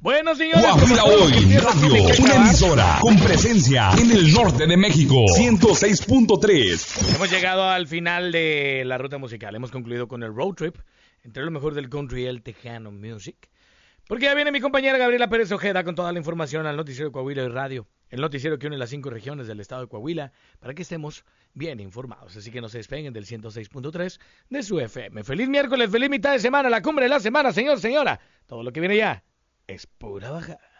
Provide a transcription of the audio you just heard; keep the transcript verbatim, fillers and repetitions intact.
Bueno, señores, Coahuila Hoy Radio, una emisora con presencia en el norte de México, ciento seis punto tres. Hemos llegado al final de la ruta musical. Hemos concluido con el road trip entre lo mejor del country y el tejano music. Porque ya viene mi compañera Gabriela Pérez Ojeda con toda la información al noticiero de Coahuila y Radio. El noticiero que une las cinco regiones del estado de Coahuila para que estemos bien informados. Así que no se despeguen del ciento seis punto tres de su F M. Feliz miércoles, feliz mitad de semana, la cumbre de la semana, señor, señora. Todo lo que viene ya es pura bajada.